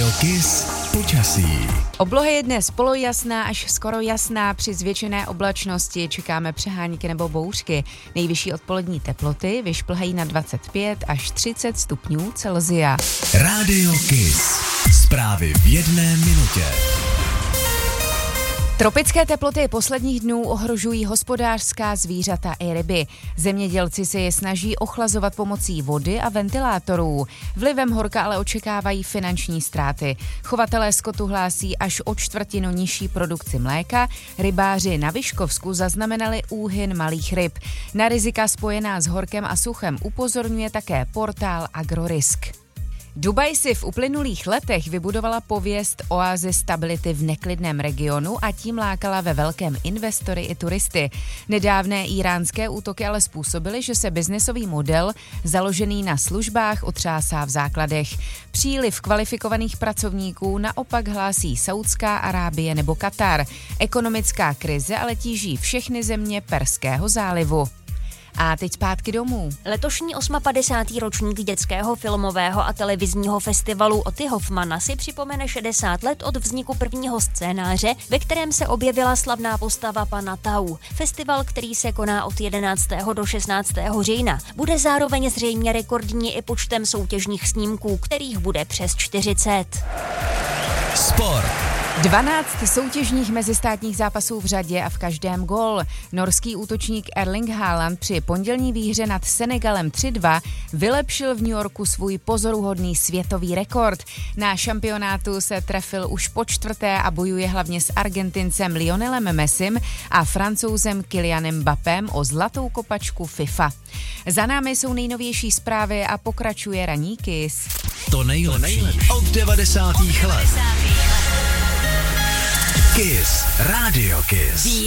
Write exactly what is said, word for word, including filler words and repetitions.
Rádio Kiss počasí. Obloha je dnes polojasná až skoro jasná, při zvětšené oblačnosti čekáme přehánky nebo bouřky. Nejvyšší odpolední teploty vyšplhají na dvacet pět až třicet stupňů Celsia. Rádio Kiss. Zprávy v jedné minutě. Tropické teploty posledních dnů ohrožují hospodářská zvířata i ryby. Zemědělci se je snaží ochlazovat pomocí vody a ventilátorů. Vlivem horka ale očekávají finanční ztráty. Chovatelé skotu hlásí až o čtvrtinu nižší produkci mléka. Rybáři na Vyškovsku zaznamenali úhyn malých ryb. Na rizika spojená s horkem a suchem upozorňuje také portál Agrorisk. Dubaj si v uplynulých letech vybudovala pověst oázy stability v neklidném regionu a tím lákala ve velkém investory i turisty. Nedávné íránské útoky ale způsobily, že se biznesový model založený na službách otřásá v základech. Příliv kvalifikovaných pracovníků naopak hlásí Saudská Arábie nebo Katar. Ekonomická krize ale tíží všechny země Perského zálivu. A teď zpátky domů. Letošní padesátý osmý ročník dětského filmového a televizního festivalu Otty Hoffmana si připomene šedesát let od vzniku prvního scénáře, ve kterém se objevila slavná postava pana Tau. Festival, který se koná od jedenáctého do šestnáctého října, bude zároveň zřejmě rekordní i počtem soutěžních snímků, kterých bude přes čtyřicet. Sport. dvanáct soutěžních mezistátních zápasů v řadě a v každém gól. Norský útočník Erling Haaland při pondělní výhře nad Senegalem tři dva vylepšil v New Yorku svůj pozoruhodný světový rekord. Na šampionátu se trefil už po čtvrté a bojuje hlavně s Argentincem Lionelem Messim a Francouzem Kylianem Mbappém o zlatou kopačku FIFA. Za námi jsou nejnovější zprávy a pokračuje ranní Kiss. To nejlepší od devadesátých let. Kiss, Rádio Kiss.